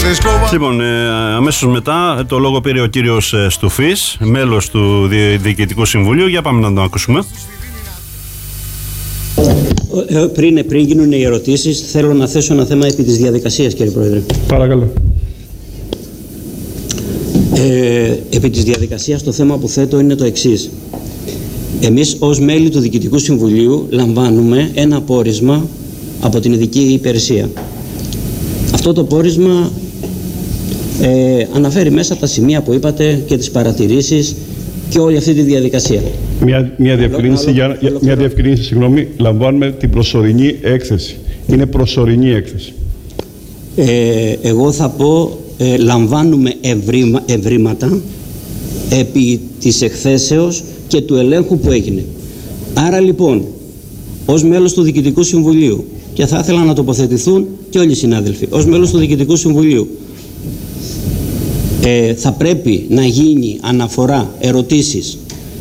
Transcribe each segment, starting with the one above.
Λοιπόν, αμέσως μετά το λόγο πήρε ο κύριος Στουφής, μέλος του Διοικητικού Συμβουλίου. Για πάμε να τον ακούσουμε. Πριν γίνουν οι ερωτήσεις, θέλω να θέσω ένα θέμα επί της διαδικασίας, κύριε Πρόεδρε. Παρακαλώ. Επί της διαδικασίας το θέμα που θέτω είναι το εξής. Εμείς ως μέλη του Διοικητικού Συμβουλίου λαμβάνουμε ένα πόρισμα από την ειδική υπηρεσία. Αυτό το πόρισμα αναφέρει μέσα τα σημεία που είπατε και τις παρατηρήσεις και όλη αυτή τη διαδικασία. Μια διευκρίνηση, συγγνώμη, λαμβάνουμε την προσωρινή έκθεση. Είναι προσωρινή έκθεση. Εγώ θα πω λαμβάνουμε ευρήματα επί της εκθέσεως και του ελέγχου που έγινε. Άρα λοιπόν, ως μέλος του Διοικητικού Συμβουλίου, και θα ήθελα να τοποθετηθούν και όλοι οι συνάδελφοι, ως μέλος του Διοικητικού Συμβουλίου, θα πρέπει να γίνει αναφορά, ερωτήσεις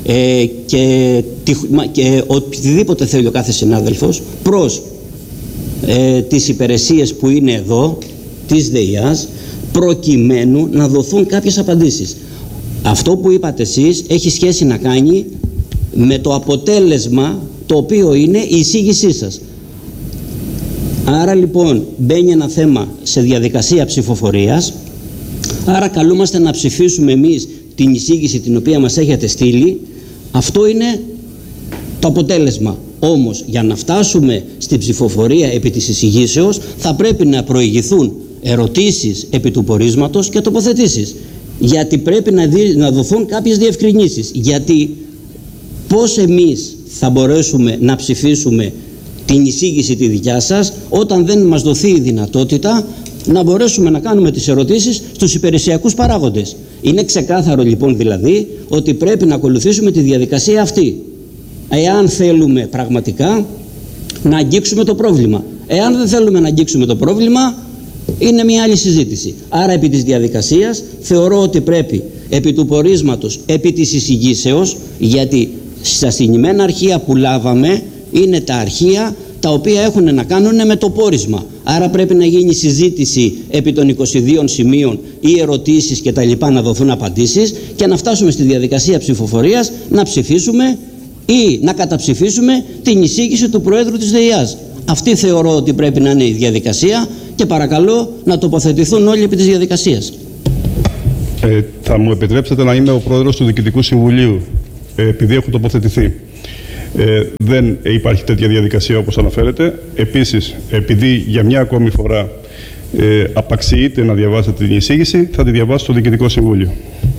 και οτιδήποτε θέλει ο κάθε συνάδελφος προς τις υπηρεσίες που είναι εδώ, της ΔΕΙΑΣ, προκειμένου να δοθούν κάποιες απαντήσεις. Αυτό που είπατε εσείς έχει σχέση να κάνει με το αποτέλεσμα το οποίο είναι η εισήγησή σας. Άρα λοιπόν μπαίνει ένα θέμα σε διαδικασία ψηφοφορίας, άρα καλούμαστε να ψηφίσουμε εμείς την εισήγηση την οποία μας έχετε στείλει. Αυτό είναι το αποτέλεσμα. Όμως για να φτάσουμε στην ψηφοφορία επί της εισηγήσεως θα πρέπει να προηγηθούν ερωτήσεις επί του πορίσματος και τοποθετήσεις. Γιατί πρέπει να δοθούν κάποιες διευκρινήσεις. Γιατί πώς εμείς θα μπορέσουμε να ψηφίσουμε την εισήγηση τη δικιά σας όταν δεν μας δοθεί η δυνατότητα να μπορέσουμε να κάνουμε τις ερωτήσεις στους υπηρεσιακούς παράγοντες. Είναι ξεκάθαρο λοιπόν δηλαδή ότι πρέπει να ακολουθήσουμε τη διαδικασία αυτή, εάν θέλουμε πραγματικά να αγγίξουμε το πρόβλημα. Εάν δεν θέλουμε να αγγίξουμε το πρόβλημα, είναι μια άλλη συζήτηση. Άρα επί της διαδικασίας θεωρώ ότι πρέπει επί του πορίσματος, επί της εισηγήσεως, γιατί στα συγκεκριμένα αρχεία που λάβαμε είναι τα αρχεία τα οποία έχουν να κάνουν με το πόρισμα. Άρα πρέπει να γίνει συζήτηση επί των 22 σημείων ή ερωτήσεις και τα λοιπά, να δοθούν απαντήσεις και να φτάσουμε στη διαδικασία ψηφοφορίας να ψηφίσουμε ή να καταψηφίσουμε την εισήγηση του Προέδρου της ΔΕΙΑΣ. Αυτή θεωρώ ότι πρέπει να είναι η διαδικασία και παρακαλώ να τοποθετηθούν όλοι επί της διαδικασίας. Θα μου επιτρέψετε να είμαι ο Πρόεδρος του Διοικητικού Συμβουλίου, επειδή έχω τοποθετηθεί. Δεν υπάρχει τέτοια διαδικασία όπως αναφέρεται. Επίσης, επειδή για μια ακόμη φορά απαξιείτε να διαβάσετε την εισήγηση, θα τη διαβάσω στο Διοικητικό Συμβούλιο.